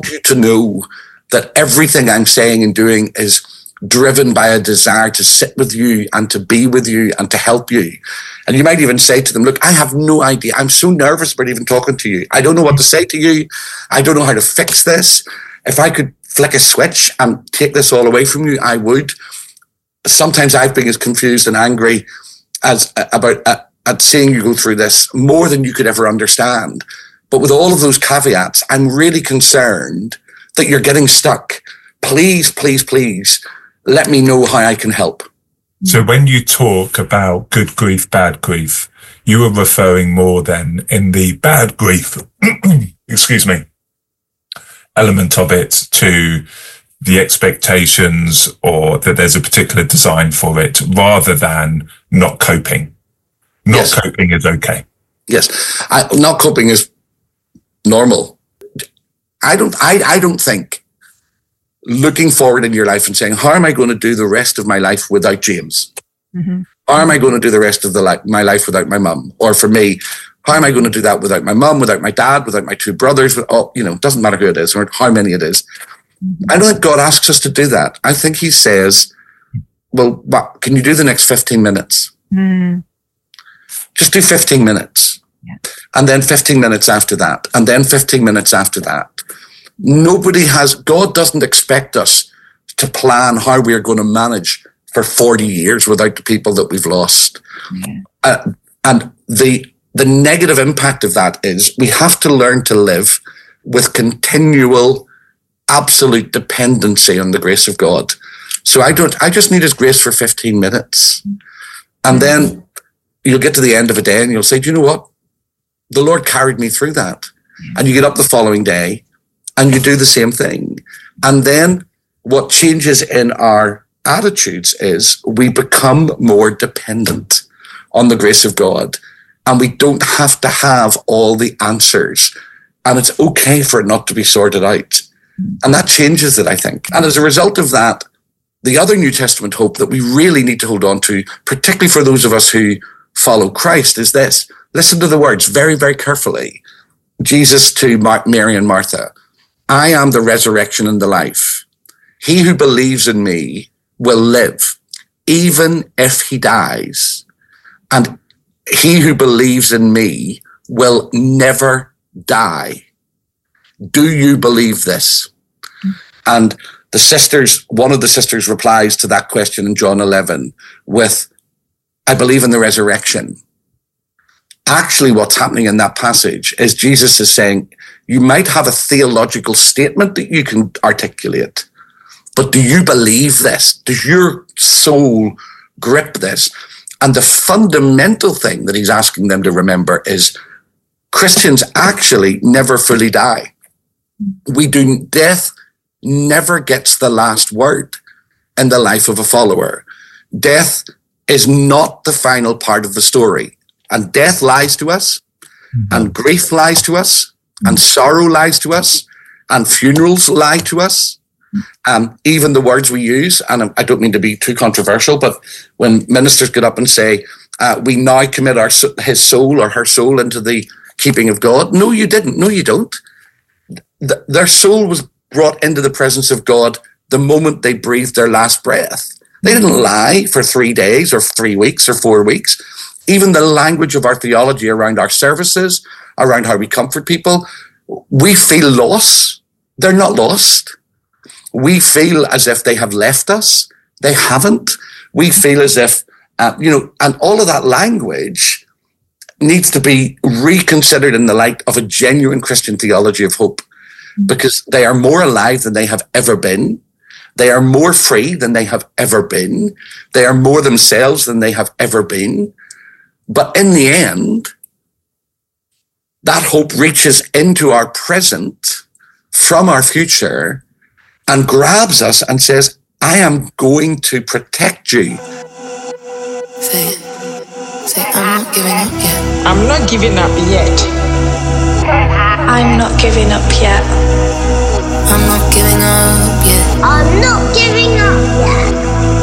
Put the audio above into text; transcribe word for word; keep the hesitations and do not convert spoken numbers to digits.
you to know that everything I'm saying and doing is driven by a desire to sit with you and to be with you and to help you. And you might even say to them, look, I have no idea. I'm so nervous about even talking to you. I don't know what to say to you. I don't know how to fix this. If I could flick a switch and take this all away from you, I would. Sometimes I've been as confused and angry as uh, about uh, at seeing you go through this more than you could ever understand. But with all of those caveats, I'm really concerned that you're getting stuck. Please, please, please, let me know how I can help. So when you talk about good grief, bad grief, you are referring more than in the bad grief, excuse me, element of it to the expectations or that there's a particular design for it rather than not coping. Not yes. coping is okay. Yes. I, not coping is normal. I don't, I, I don't think looking forward in your life and saying, how am I going to do the rest of my life without James? Mm-hmm. How am I going to do the rest of the li- my life without my mum? Or for me, how am I going to do that without my mum, without my dad, without my two brothers? With, oh, you know, it doesn't matter who it is or how many it is. Mm-hmm. I don't think God asks us to do that. I think he says, well, what, can you do the next fifteen minutes? Mm. Just do fifteen minutes. Yeah. And then fifteen minutes after that. And then fifteen minutes after that. Nobody has, God doesn't expect us to plan how we're going to manage for forty years without the people that we've lost. Yeah. Uh, and the the negative impact of that is we have to learn to live with continual, absolute dependency on the grace of God. So I don't, I just need his grace for fifteen minutes. And then you'll get to the end of a day and you'll say, do you know what? The Lord carried me through that. And you get up the following day and you do the same thing. And then what changes in our attitudes is we become more dependent on the grace of God. And we don't have to have all the answers. And it's okay for it not to be sorted out. And that changes it, I think. And as a result of that, the other New Testament hope that we really need to hold on to, particularly for those of us who follow Christ, is this. Listen to the words very, very carefully. Jesus to Mar- Mary and Martha, I am the resurrection and the life. He who believes in me will live, even if he dies. And he who believes in me will never die. Do you believe this? And the sisters, one of the sisters replies to that question in John eleven with, I believe in the resurrection. Actually, what's happening in that passage is Jesus is saying, you might have a theological statement that you can articulate, but do you believe this? Does your soul grip this? And the fundamental thing that he's asking them to remember is Christians actually never fully die. We do, death never gets the last word in the life of a follower. Death is not the final part of the story. And death lies to us, mm-hmm. and grief lies to us, mm-hmm. and sorrow lies to us, and funerals lie to us. Um, even the words we use, and I don't mean to be too controversial, but when ministers get up and say, uh, we now commit our his soul or her soul into the keeping of God. No, you didn't. No, you don't. The, their soul was brought into the presence of God the moment they breathed their last breath. They didn't lie for three days or three weeks or four weeks. Even the language of our theology around our services, around how we comfort people, we feel loss. They're not lost. We feel as if they have left us. They haven't. We feel as if, uh, you know, and all of that language needs to be reconsidered in the light of a genuine Christian theology of hope, because they are more alive than they have ever been. They are more free than they have ever been. They are more themselves than they have ever been. But in the end, that hope reaches into our present from our future and grabs us and says, I am going to protect you. Say it. Say, I'm not giving up yet. I'm not giving up yet. I'm not giving up yet. I'm not giving up yet. I'm not giving up yet.